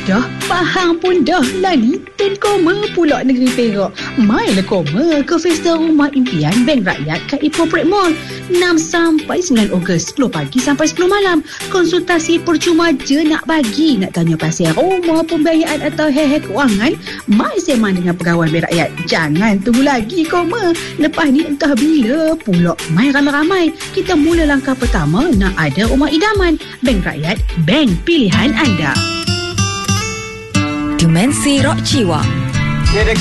dah, faham pun dah. Lali dan koma pula negeri Perak. Mailah koma ke Festa Rumah Impian Bank Rakyat kat Ipoh Parade Mall 6 sampai 9 Ogos 10 pagi sampai 10 malam. Konsultasi percuma je nak bagi. Nak tanya pasal rumah, pembiayaan atau hal-hal kewangan, mai sembang dengan pegawai Bank Rakyat. Jangan tunggu lagi koma. Lepas ni entah bila pula mai ramai-ramai. Kita mula langkah pertama nak ada rumah idaman. Bank Rakyat, bank pilihan anda. Dimensi Rock Jiwa.